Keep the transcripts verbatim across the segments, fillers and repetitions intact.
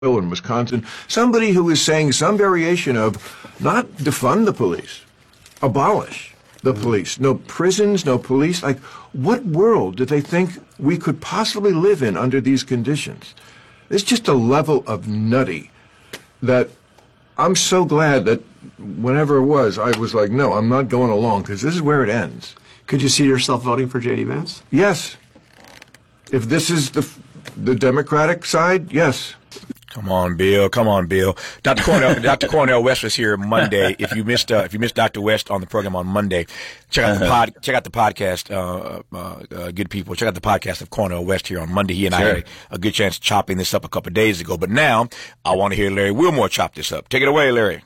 in Wisconsin, somebody who is saying some variation of not defund the police, abolish the police, no prisons, no police. Like, what world do they think we could possibly live in under these conditions? It's just a level of nutty that I'm so glad that whenever it was, I was like, no, I'm not going along, because this is where it ends. Could you see yourself voting for J D. Vance? Yes. If this is the the Democratic side, yes. Come on, Bill. Come on, Bill. Doctor Cornel, Doctor Cornel West was here Monday. If you missed, uh, if you missed Doctor West on the program on Monday, check out the pod, check out the podcast. Uh, uh, uh, good people, check out the podcast of Cornel West here on Monday. He and sure. I had a, a good chance of chopping this up a couple of days ago. But now I want to hear Larry Wilmore chop this up. Take it away, Larry.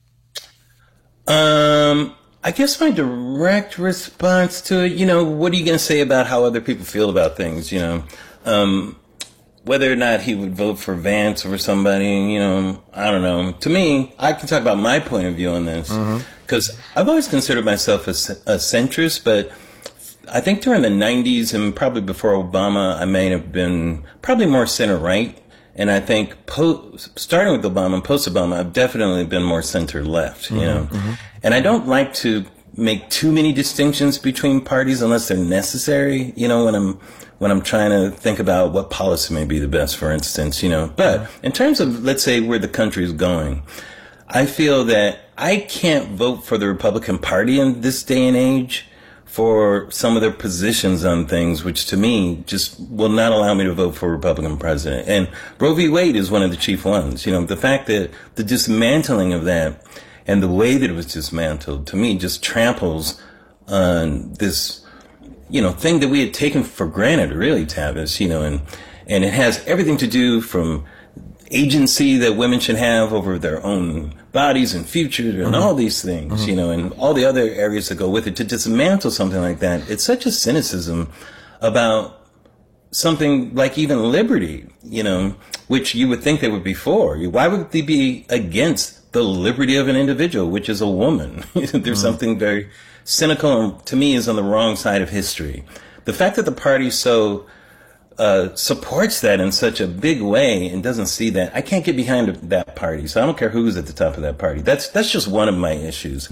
Um, I guess my direct response to it, you know, what are you going to say about how other people feel about things? You know, um. Whether or not he would vote for Vance or somebody, you know, I don't know. To me, I can talk about my point of view on this because mm-hmm. I've always considered myself a, a centrist, but I think during the nineties and probably before Obama, I may have been probably more center-right. And I think po- starting with Obama and post-Obama, I've definitely been more center-left, mm-hmm, you know. Mm-hmm. And I don't like to make too many distinctions between parties unless they're necessary, you know, when I'm when I'm trying to think about what policy may be the best, for instance, you know. But in terms of, let's say, where the country is going, I feel that I can't vote for the Republican Party in this day and age for some of their positions on things, which to me just will not allow me to vote for a Republican president. And Roe v. Wade is one of the chief ones. You know, the fact that the dismantling of that and the way that it was dismantled, to me, just tramples on this, you know, thing that we had taken for granted, really, Tavis, you know, and, and it has everything to do from agency that women should have over their own bodies and future and mm-hmm. all these things, mm-hmm. you know, and all the other areas that go with it. To dismantle something like that, it's such a cynicism about something like even liberty, you know, which you would think they would be for. Why would they be against the liberty of an individual, which is a woman? There's mm-hmm. something very cynical and, to me, is on the wrong side of history. The fact that the party so uh supports that in such a big way and doesn't see that, I can't get behind that party. So I don't care who's at the top of that party. That's that's just one of my issues.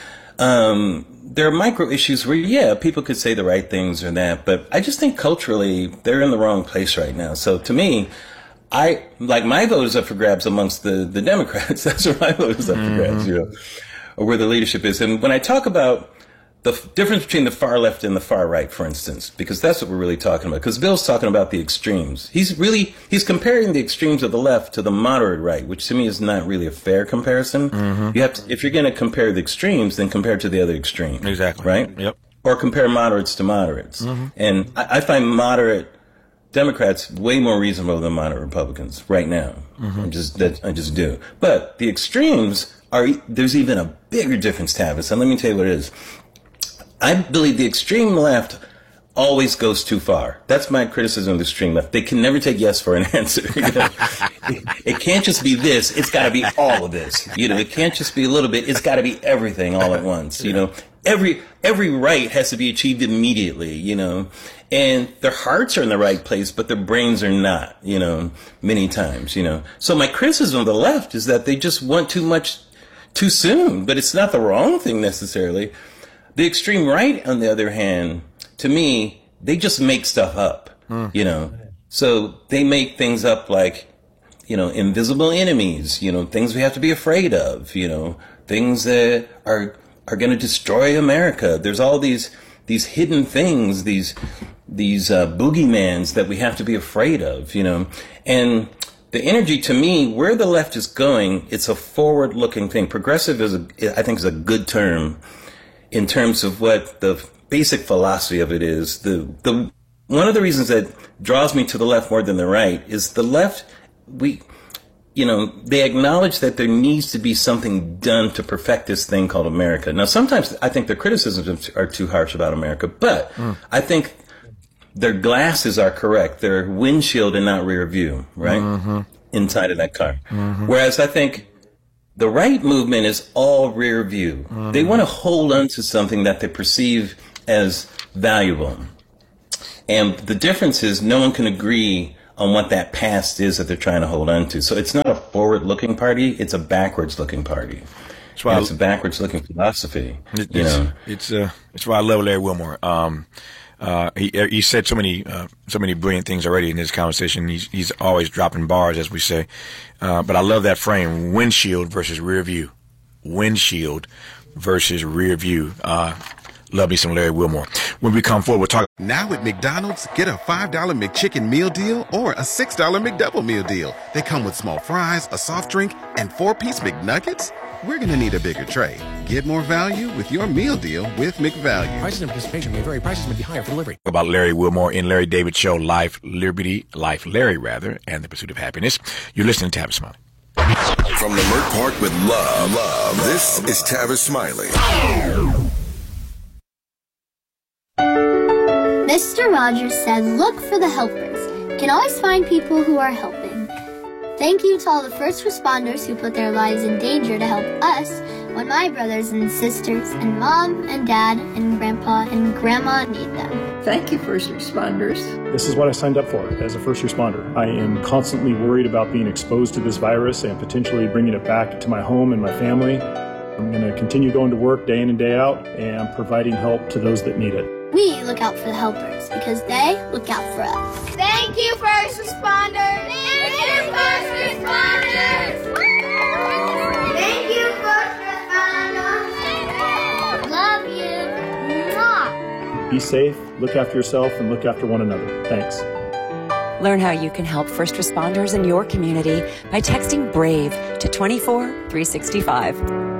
Um, there are micro issues where, yeah, people could say the right things or that, but I just think culturally they're in the wrong place right now. So to me, I like my vote is up for grabs amongst the the Democrats. That's where my vote is up mm-hmm. for grabs, you know, or where the leadership is. And when I talk about the f- difference between the far left and the far right, for instance, because that's what we're really talking about. Because Bill's talking about the extremes. He's really, he's comparing the extremes of the left to the moderate right, which to me is not really a fair comparison. Mm-hmm. You have to, if you're going to compare the extremes, then compare to the other extreme. Exactly. Right? Yep. Or compare moderates to moderates. Mm-hmm. And I, I find moderate Democrats way more reasonable than moderate Republicans right now. Mm-hmm. I just, that, I just do. But the extremes are, there's even a bigger difference, Tavis. And let me tell you what it is. I believe the extreme left always goes too far. That's my criticism of the extreme left. They can never take yes for an answer. You know? It can't just be this. It's got to be all of this. You know, it can't just be a little bit. It's got to be everything all at once. You know, every every right has to be achieved immediately. You know, and their hearts are in the right place, but their brains are not. You know, many times. You know, so my criticism of the left is that they just want too much too soon. But it's not the wrong thing necessarily. The extreme right, on the other hand, to me, they just make stuff up, mm. you know. So they make things up like, you know, invisible enemies, you know, things we have to be afraid of, you know, things that are are going to destroy America. There's all these these hidden things, these these uh, boogeymans that we have to be afraid of, you know. And the energy, to me, where the left is going, it's a forward-looking thing. Progressive is, a, I think, is a good term. In terms of what the basic philosophy of it is, the the one of the reasons that draws me to the left more than the right is the left, we, you know, they acknowledge that there needs to be something done to perfect this thing called America. Now, sometimes I think their criticisms are too harsh about America, but mm. I think their glasses are correct. They're windshield and not rear view, right? Mm-hmm. Inside of that car. Mm-hmm. Whereas I think the right movement is all rear view. Mm-hmm. They want to hold on to something that they perceive as valuable. And the difference is no one can agree on what that past is that they're trying to hold on to. So it's not a forward-looking party; it's a backwards-looking party. That's why it's a backwards-looking philosophy. It, you it's, know, it's uh, it's why I love Larry Wilmore. Um, uh, he he said so many uh, so many brilliant things already in this conversation. He's he's always dropping bars, as we say. Uh, but I love that frame: windshield versus rear view. Windshield versus rear view. Uh, love me some Larry Wilmore. When we come forward, we'll talk. Now at McDonald's, get a five dollar McChicken meal deal or a six dollar McDouble meal deal. They come with small fries, a soft drink, and four-piece McNuggets. We're going to need a bigger tray. Get more value with your meal deal with McValue. Prices and participation may vary. Prices may be higher for delivery. About Larry Wilmore in Larry David Show, Life, Liberty, Life, Larry, rather, and the Pursuit of Happiness. You're listening to Tavis Smiley. From Leimert Park with love, love, this is Tavis Smiley. Mister Rogers said, look for the helpers. You can always find people who are helping. Thank you to all the first responders who put their lives in danger to help us when my brothers and sisters and mom and dad and grandpa and grandma need them. Thank you, first responders. This is what I signed up for as a first responder. I am constantly worried about being exposed to this virus and potentially bringing it back to my home and my family. I'm going to continue going to work day in and day out and providing help to those that need it. We look out for the helpers because they look out for us. Thank you, first responders. Thank you, first responders. Thank you, first responders. Love you. Mwah. Be safe, look after yourself, and look after one another. Thanks. Learn how you can help first responders in your community by texting BRAVE to two four three six five.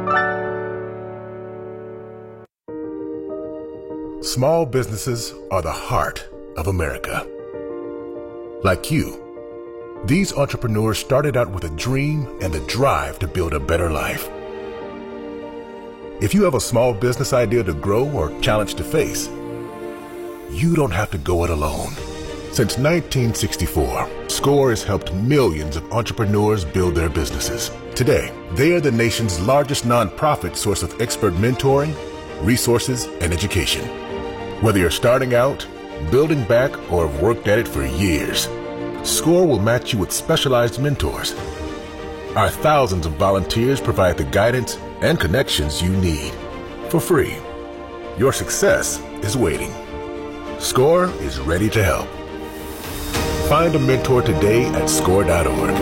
Small businesses are the heart of America. Like you, these entrepreneurs started out with a dream and the drive to build a better life. If you have a small business idea to grow or challenge to face, you don't have to go it alone. Since nineteen sixty-four, SCORE has helped millions of entrepreneurs build their businesses. Today, they are the nation's largest nonprofit source of expert mentoring, resources, and education. Whether you're starting out, building back, or have worked at it for years, SCORE will match you with specialized mentors. Our thousands of volunteers provide the guidance and connections you need for free. Your success is waiting. SCORE is ready to help. Find a mentor today at score dot org.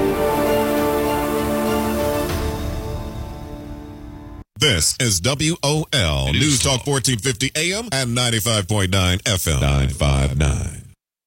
This is W O L News, News Talk fourteen fifty A M and ninety-five point nine F M. nine five nine.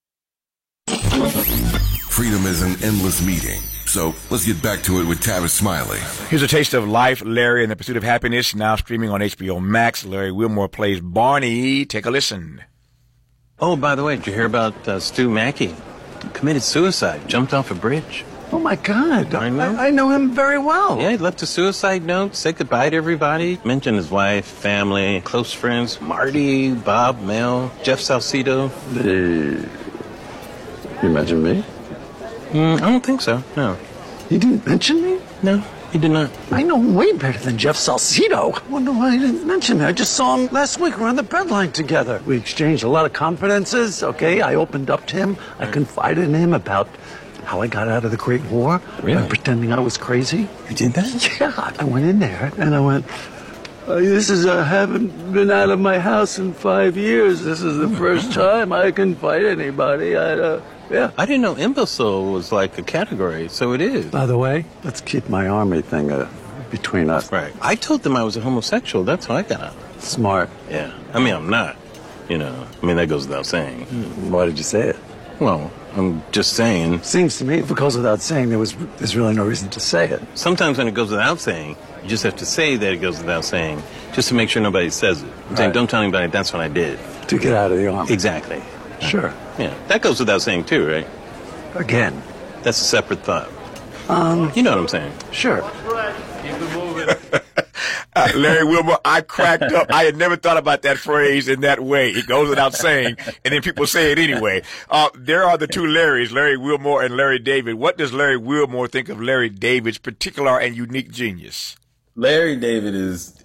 Freedom is an endless meeting. So let's get back to it with Tavis Smiley. Here's a taste of Life, Larry, and the Pursuit of Happiness, now streaming on H B O Max. Larry Wilmore plays Barney. Take a listen. Oh, by the way, did you hear about uh, Stu Mackey? Committed suicide, jumped off a bridge. Oh, my God. I know. I, I know him very well. Yeah, he left a suicide note, said goodbye to everybody. Mentioned his wife, family, close friends, Marty, Bob, Mel, Jeff Salcido. The... You mentioned me? Mm, I don't think so, no. He didn't mention me? No, he did not. I know him way better than Jeff Salcido. I wonder why he didn't mention me. I just saw him last week. We're on the breadline together. We exchanged a lot of confidences, okay? I opened up to him. I confided in him about how I got out of the Great War. Really? By pretending I was crazy. You did that? Yeah. I went in there and I went, uh, this is, I haven't been out of my house in five years. This is the first time I can fight anybody. I, uh, yeah. I didn't know imbecile was like a category, so it is. By the way, let's keep my army thing uh, between us. Right. I told them I was a homosexual. That's how I got out. Smart. Yeah. I mean, I'm not. You know, I mean, that goes without saying. Why did you say it? Well, I'm just saying. Seems to me if it goes without saying, there was there's really no reason to say it. Sometimes when it goes without saying, you just have to say that it goes without saying, just to make sure nobody says it. I'm right. saying, don't tell anybody that's what I did. To get out of the army. Exactly. Sure. Yeah. That goes without saying, too, right? Again. That's a separate thought. Um. You know what I'm saying? Sure. Keep it moving. Uh, Larry Wilmore, I cracked up. I had never thought about that phrase in that way. It goes without saying, and then people say it anyway. Uh, there are the two Larrys, Larry Wilmore and Larry David. What does Larry Wilmore think of Larry David's particular and unique genius? Larry David is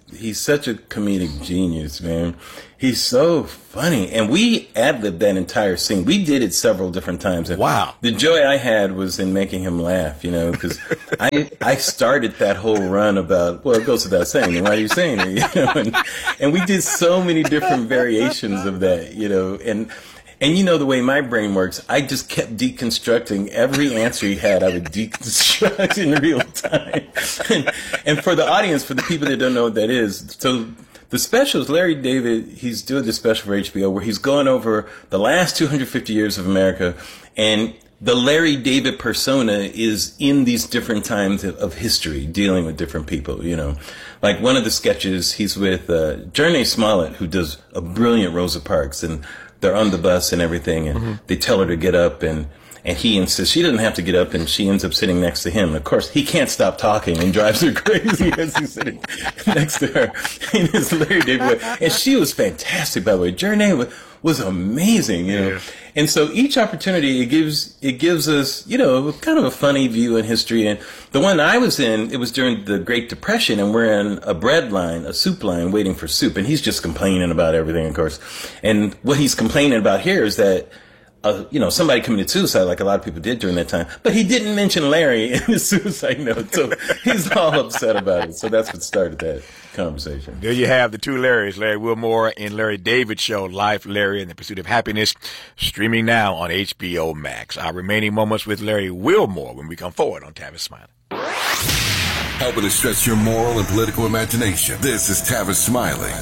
he's such a comedic genius, man. He's so funny. And we ad-libbed that entire scene. We did it several different times. And wow. The joy I had was in making him laugh, you know, because I I started that whole run about, well, it goes without saying, why are you saying it? You know, and, and we did so many different variations of that, you know, and And you know the way my brain works, I just kept deconstructing every answer he had. I would deconstruct in real time. and, and for the audience, for the people that don't know what that is, so the specials, Larry David, he's doing this special for H B O where he's going over the last two hundred fifty years of America, and the Larry David persona is in these different times of, of history, dealing with different people, you know. Like one of the sketches, he's with uh, Jernee Smollett, who does a brilliant Rosa Parks, and they're on the bus and everything, and mm-hmm. they tell her to get up, and, and he insists she doesn't have to get up, and she ends up sitting next to him. Of course, he can't stop talking and drives her crazy as he's sitting next to her in his Larry David way. And she was fantastic, by the way. Jernee was, was amazing, you know. Yeah. And so each opportunity, it gives it gives us, you know, kind of a funny view in history. And the one I was in, it was during the Great Depression, and we're in a bread line, a soup line, waiting for soup. And he's just complaining about everything, of course. And what he's complaining about here is that, uh, you know, somebody committed suicide, like a lot of people did during that time. But he didn't mention Larry in his suicide note, so he's all upset about it. So that's what started that conversation. There you have the two Larrys, Larry Wilmore and Larry David Show, Life, Larry, and the Pursuit of Happiness, streaming now on H B O Max. Our remaining moments with Larry Wilmore when we come forward on Tavis Smiley. Helping to stretch your moral and political imagination. This is Tavis Smiley.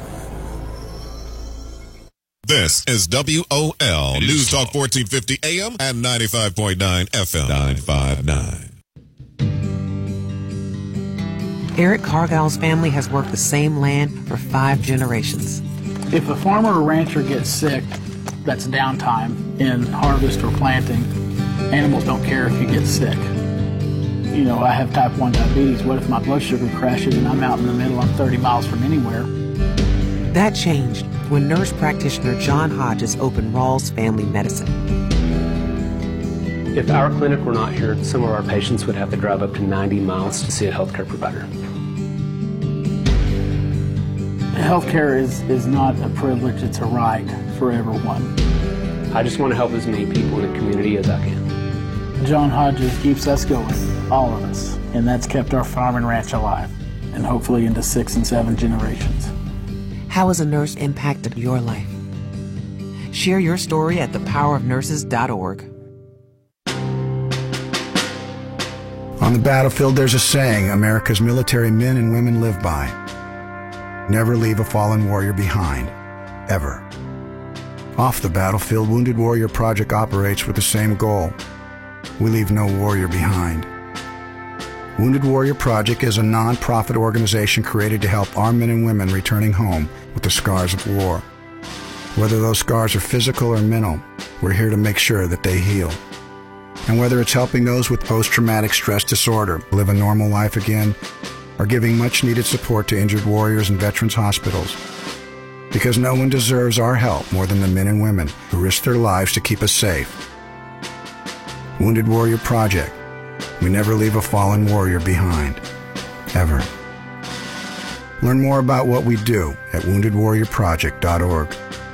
This is W O L News Talk fourteen fifty A M and ninety-five point nine F M. nine five nine. Eric Cargill's family has worked the same land for five generations. If a farmer or rancher gets sick, that's downtime in harvest or planting. Animals don't care if you get sick. You know, I have type one diabetes. What if my blood sugar crashes and I'm out in the middle, I'm thirty miles from anywhere? That changed when nurse practitioner John Hodges opened Rawls Family Medicine. If our clinic were not here, some of our patients would have to drive up to ninety miles to see a healthcare provider. Healthcare is, is not a privilege, it's a right for everyone. I just want to help as many people in the community as I can. John Hodges keeps us going, all of us, and that's kept our farm and ranch alive, and hopefully into six and seven generations. How has a nurse impacted your life? Share your story at the power of nurses dot org. On the battlefield, there's a saying America's military men and women live by. Never leave a fallen warrior behind, ever. Off the battlefield, Wounded Warrior Project operates with the same goal. We leave no warrior behind. Wounded Warrior Project is a non-profit organization created to help our men and women returning home with the scars of war. Whether those scars are physical or mental, we're here to make sure that they heal. And whether it's helping those with post-traumatic stress disorder live a normal life again, or giving much-needed support to injured warriors in veterans' hospitals. Because no one deserves our help more than the men and women who risk their lives to keep us safe. Wounded Warrior Project. We never leave a fallen warrior behind. Ever. Learn more about what we do at wounded warrior project dot org.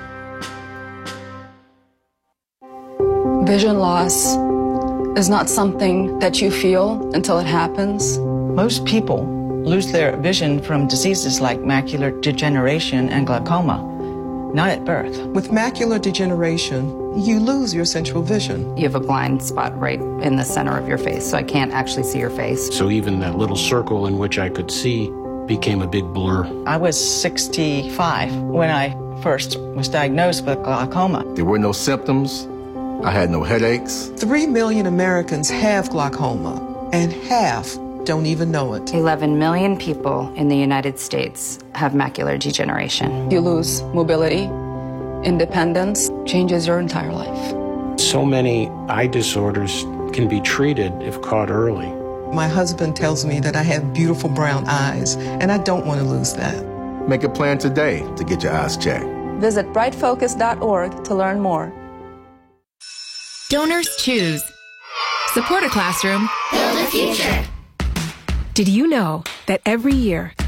Vision loss is not something that you feel until it happens. Most people lose their vision from diseases like macular degeneration and glaucoma, not at birth. With macular degeneration, you lose your central vision. You have a blind spot right in the center of your face, so I can't actually see your face. So even that little circle in which I could see became a big blur. I was sixty-five when I first was diagnosed with glaucoma. There were no symptoms. I had no headaches. Three million Americans have glaucoma, and half don't even know it. eleven million people in the United States have macular degeneration. You lose mobility, independence, changes your entire life. So many eye disorders can be treated if caught early. My husband tells me that I have beautiful brown eyes, and I don't want to lose that. Make a plan today to get your eyes checked. Visit bright focus dot org to learn more. Donors choose. Support a classroom. Build a future. Did you know that every year,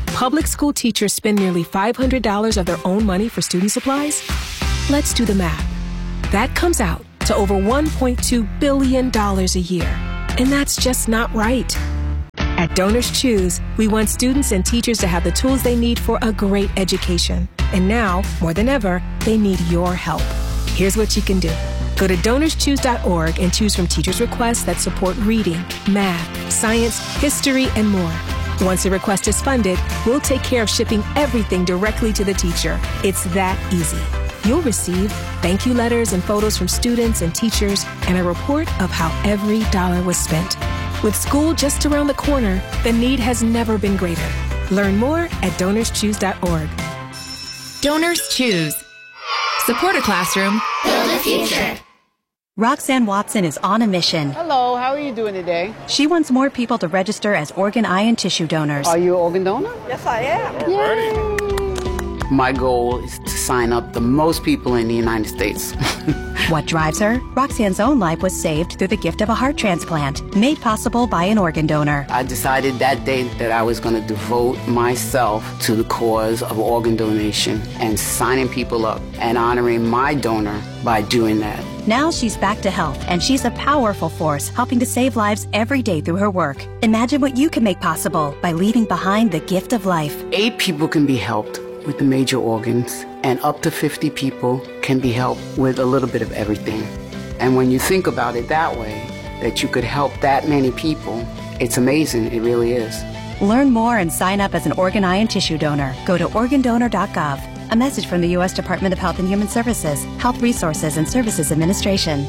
public school teachers spend nearly five hundred dollars of their own money for student supplies? Let's do the math. That comes out to over one point two billion dollars a year. And that's just not right. At Donors Choose, we want students and teachers to have the tools they need for a great education. And now, more than ever, they need your help. Here's what you can do. Go to donors choose dot org and choose from teachers' requests that support reading, math, science, history, and more. Once a request is funded, we'll take care of shipping everything directly to the teacher. It's that easy. You'll receive thank you letters and photos from students and teachers and a report of how every dollar was spent. With school just around the corner, the need has never been greater. Learn more at donors choose dot org. Donors Choose. Support a classroom. Build a future. Roxanne Watson is on a mission. Hello, how are you doing today? She wants more people to register as organ, eye, and tissue donors. Are you an organ donor? Yes, I am. Yay. My goal is to sign up the most people in the United States. What drives her? Roxanne's own life was saved through the gift of a heart transplant, made possible by an organ donor. I decided that day that I was going to devote myself to the cause of organ donation and signing people up and honoring my donor by doing that. Now she's back to health, and she's a powerful force helping to save lives every day through her work. Imagine what you can make possible by leaving behind the gift of life. Eight people can be helped with the major organs, and up to fifty people can be helped with a little bit of everything. And when you think about it that way, that you could help that many people, it's amazing. It really is. Learn more and sign up as an organ, eye, and tissue donor. Go to organ donor dot gov. A message from the U S Department of Health and Human Services, Health Resources and Services Administration.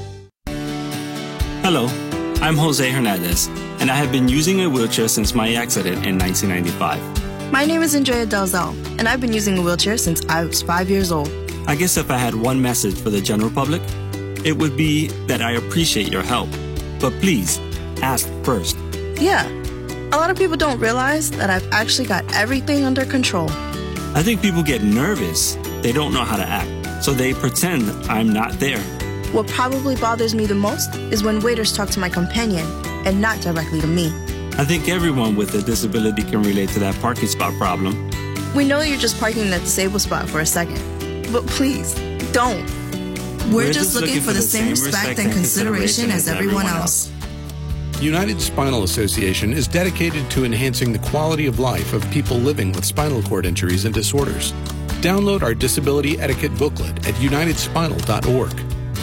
Hello, I'm Jose Hernandez, and I have been using a wheelchair since my accident in nineteen ninety-five. My name is Andrea Dalzell, and I've been using a wheelchair since I was five years old. I guess if I had one message for the general public, it would be that I appreciate your help. But please, ask first. Yeah, a lot of people don't realize that I've actually got everything under control. I think people get nervous. They don't know how to act, so they pretend I'm not there. What probably bothers me the most is when waiters talk to my companion and not directly to me. I think everyone with a disability can relate to that parking spot problem. We know you're just parking in that disabled spot for a second, but please, don't. We're, We're just, just looking, looking for the same respect and consideration as everyone else. United Spinal Association is dedicated to enhancing the quality of life of people living with spinal cord injuries and disorders. Download our disability etiquette booklet at united spinal dot org.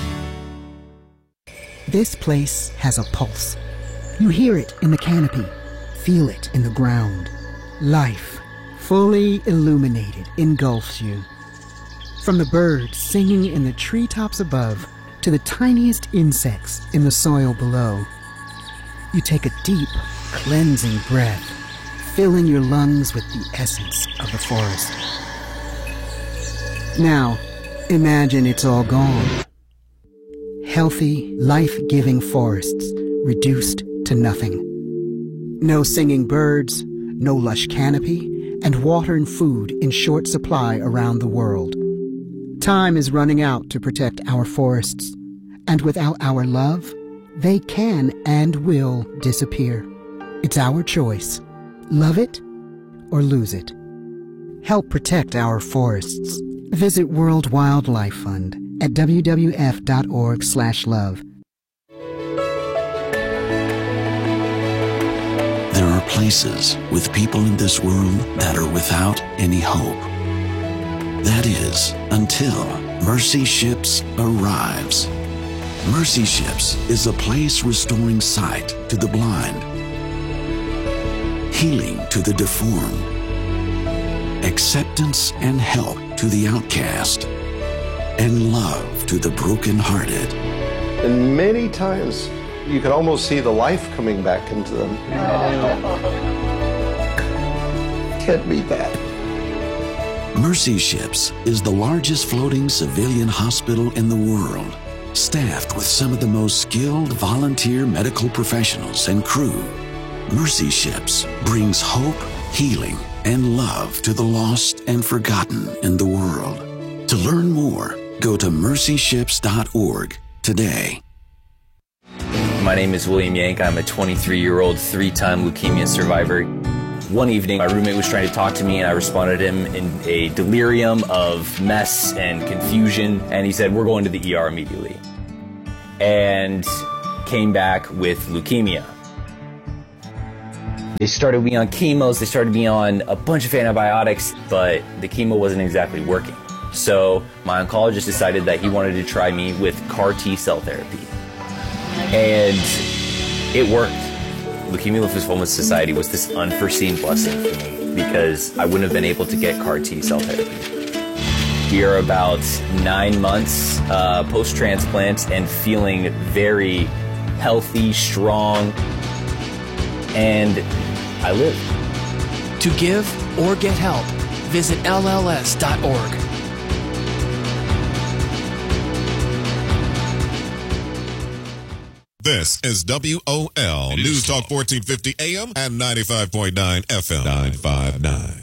This place has a pulse. You hear it in the canopy, feel it in the ground. Life, fully illuminated, engulfs you. From the birds singing in the treetops above to the tiniest insects in the soil below. You take a deep, cleansing breath, filling your lungs with the essence of the forest. Now, imagine it's all gone. Healthy, life-giving forests reduced to nothing. No singing birds, no lush canopy, and water and food in short supply around the world. Time is running out to protect our forests, and without our love, they can and will disappear. It's our choice. Love it or lose it. Help protect our forests. Visit World Wildlife Fund at w w f dot org slash love. There are places with people in this world that are without any hope. That is, until Mercy Ships arrives. Mercy Ships is a place restoring sight to the blind, healing to the deformed, acceptance and help to the outcast, and love to the brokenhearted. And many times you can almost see the life coming back into them. Can't beat that. Mercy Ships is the largest floating civilian hospital in the world, staffed with some of the most skilled volunteer medical professionals and crew. Mercy Ships brings hope, healing, and love to the lost and forgotten in the world. To learn more, go to mercy ships dot org today. My name is William Yank. I'm a twenty-three-year-old three-time leukemia survivor. One evening, my roommate was trying to talk to me, and I responded to him in a delirium of mess and confusion, and he said, we're going to the E R immediately. And came back with leukemia. They started me on chemos, they started me on a bunch of antibiotics, but the chemo wasn't exactly working. So my oncologist decided that he wanted to try me with C A R T-cell therapy. And it worked. Leukemia Lymphoma Society was this unforeseen blessing for me because I wouldn't have been able to get C A R T-cell therapy. We are about nine months uh, post-transplant and feeling very healthy, strong, and I live. To give or get help, visit L L S dot org. This is W O L News Talk fourteen fifty A M and ninety-five point nine F M. nine five nine.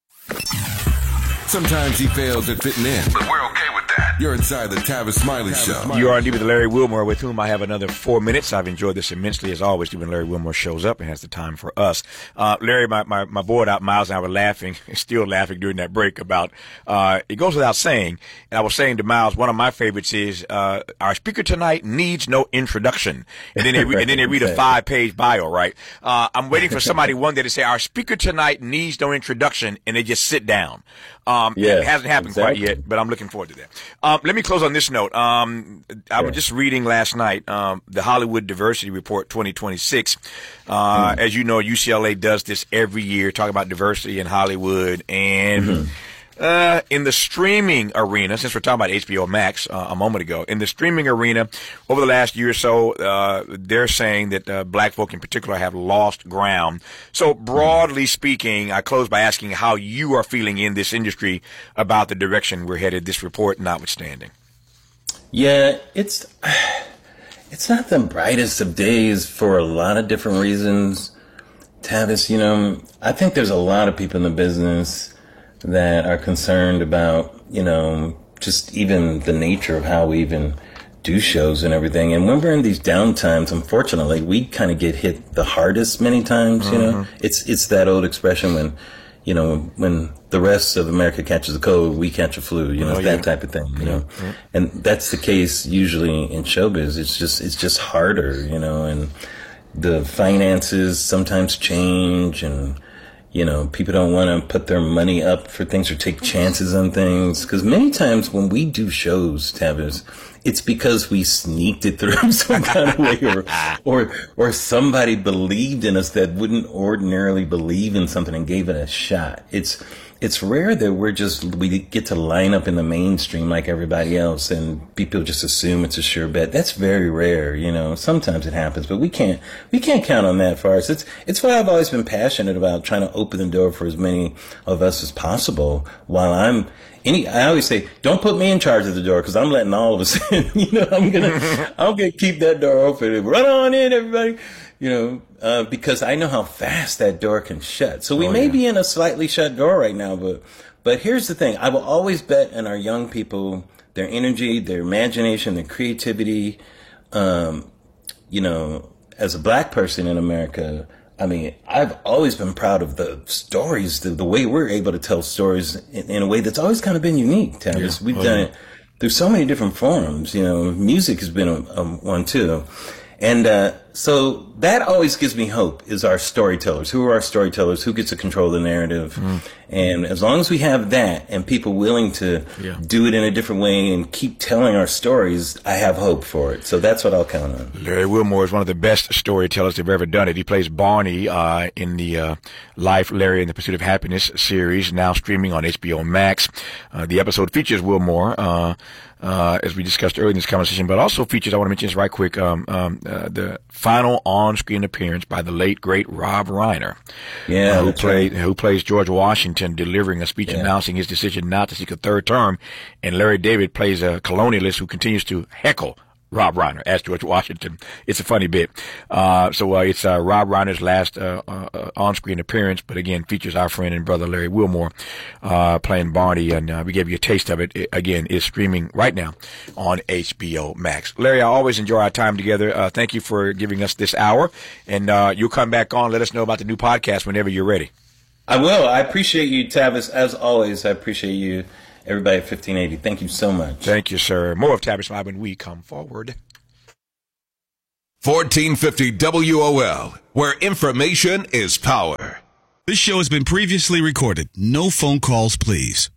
Sometimes he fails at fitting in, but we're okay with that. You're inside the Tavis Smiley Show. You are indeed with Larry Wilmore, with whom I have another four minutes. I've enjoyed this immensely, as always, when Larry Wilmore shows up and has the time for us. Uh, Larry, my, my, my board out, Miles, and I were laughing, still laughing during that break about, uh, it goes without saying, and I was saying to Miles, one of my favorites is, uh, our speaker tonight needs no introduction. And then they, re- and then they read a five-page bio, right? Uh, I'm waiting for somebody one day to say, our speaker tonight needs no introduction, and they just sit down. Um, yeah, it hasn't happened exactly. quite yet, but I'm looking forward to that. Um, let me close on this note. Um, I was just reading last night, um, the Hollywood Diversity Report twenty twenty-six. Uh, mm. As you know, U C L A does this every year, talking about diversity in Hollywood. And, mm-hmm. Uh, in the streaming arena, since we're talking about H B O Max uh, a moment ago, in the streaming arena, over the last year or so, uh, they're saying that uh, black folk in particular have lost ground. So broadly speaking, I close by asking how you are feeling in this industry about the direction we're headed, this report notwithstanding. Yeah, it's, it's not the brightest of days for a lot of different reasons. Tavis, you know, I think there's a lot of people in the business that are concerned about, you know, just even the nature of how we even do shows and everything. And when we're in these downtimes, unfortunately, we kind of get hit the hardest many times, you know. Mm-hmm. It's it's that old expression when, you know, when the rest of America catches a cold, we catch a flu, you know, oh, that yeah. type of thing, you know. Yeah. And that's the case usually in showbiz. It's just it's just harder, you know, and the finances sometimes change, and you know, people don't want to put their money up for things or take chances on things. Because many times when we do shows, Tavis, it's because we sneaked it through some kind of way, or, or, or somebody believed in us that wouldn't ordinarily believe in something and gave it a shot. It's, it's rare that we're just, we get to line up in the mainstream like everybody else and people just assume it's a sure bet. That's very rare, you know. Sometimes it happens, but we can't, we can't count on that for us. It's, it's why I've always been passionate about trying to open the door for as many of us as possible while I'm, Any, I always say, don't put me in charge of the door because I'm letting all of us in. You know, I'm gonna, I'm gonna keep that door open. Run on in, everybody. You know, uh, because I know how fast that door can shut. So we oh, may yeah. be in a slightly shut door right now, but, but here's the thing. I will always bet on our young people, their energy, their imagination, their creativity. Um, you know, as a black person in America, I mean, I've always been proud of the stories, the, the way we're able to tell stories in, in a way that's always kind of been unique, Tavis. Yeah. We've oh, done yeah. it through so many different forms. You know, music has been a, a one too. And, uh, so that always gives me hope, is our storytellers. Who are our storytellers? Who gets to control the narrative? Mm. And as long as we have that and people willing to yeah. do it in a different way and keep telling our stories, I have hope for it. So that's what I'll count on. Larry Wilmore is one of the best storytellers that have ever done it. He plays Barney, uh, in the, uh, Life, Larry and the Pursuit of Happiness series, now streaming on H B O Max. Uh, the episode features Wilmore, uh, uh, as we discussed earlier in this conversation, but also features, I want to mention this right quick, um, um, uh, the final on-screen appearance by the late, great Rob Reiner. Yeah, uh, who played, right. who plays George Washington, delivering a speech yeah. announcing his decision not to seek a third term. And Larry David plays a colonialist who continues to heckle Rob Reiner as George Washington. It's a funny bit. Uh, so, uh, it's, uh, Rob Reiner's last, uh, uh, on-screen appearance, but again, features our friend and brother Larry Wilmore, uh, playing Barney, and, uh, we gave you a taste of it. It, again, is streaming right now on H B O Max. Larry, I always enjoy our time together. Uh, thank you for giving us this hour, and, uh, you'll come back on, let us know about the new podcast whenever you're ready. I will. I appreciate you, Tavis, as always. I appreciate you, everybody at fifteen eighty. Thank you so much. Thank you, sir. More of Tavis Smiley when we come forward. fourteen fifty W O L, where information is power. This show has been previously recorded. No phone calls, please.